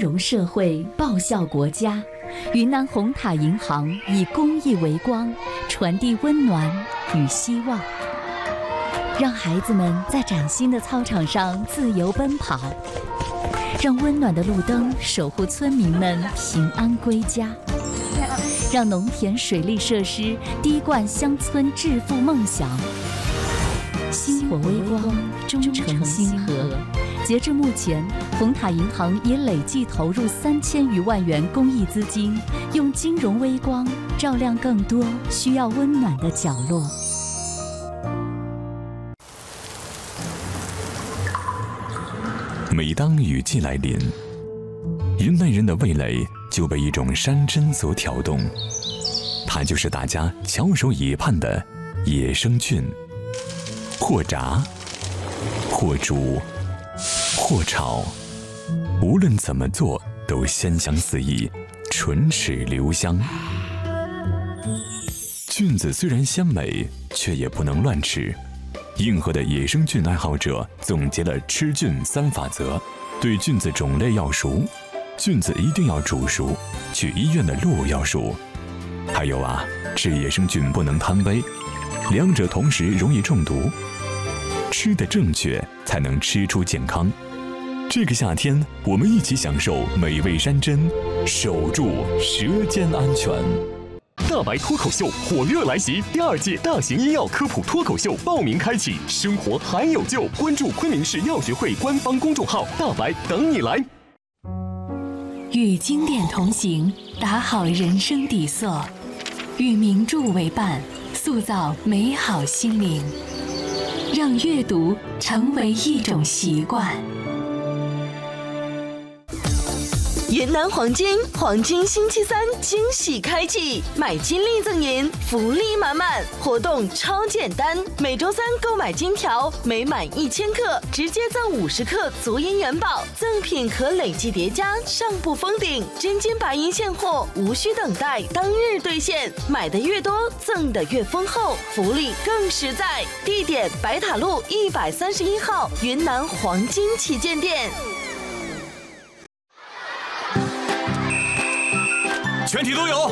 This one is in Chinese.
融社会，报效国家。云南红塔银行以公益为光，传递温暖与希望，让孩子们在崭新的操场上自由奔跑，让温暖的路灯守护村民们平安归家，让农田水利设施滴灌乡村致富梦想。星火微光，忠诚星河。截至目前，红塔银行已累计投入3000余万元公益资金，用金融微光照亮更多需要温暖的角落。 每当雨季来临，云南人的味蕾就被一种山珍所挑动，它就是大家翘首以盼的野生菌。或炸，或煮，或炒，无论怎么做都鲜香四溢，唇齿留香。菌子虽然鲜美，却也不能乱吃。硬核的野生菌爱好者总结了吃菌3法则：对菌子种类要熟，菌子一定要煮熟，去医院的路要熟。还有啊，吃野生菌不能贪杯，两者同时容易中毒。吃得正确，才能吃出健康。这个夏天，我们一起享受美味山珍，守住舌尖安全。 大白脱口秀火热来袭，第2届大型医药科普脱口秀报名开启，生活还有救，关注昆明市药学会官方公众号，大白等你来。 与经典同行，打好人生底色；与名著为伴，塑造美好心灵。让阅读成为一种习惯。 云南黄金星期3惊喜开启，买金立赠银，福利满满，活动超简单。每周3购买金条，每满1000克直接赠50克足银元宝，赠品可累计叠加，上不封顶。真金白银现货，无需等待，当日兑现。买的越多，赠的越丰厚，福利更实在。地点：白塔路131号云南黄金旗舰店。 全体都有，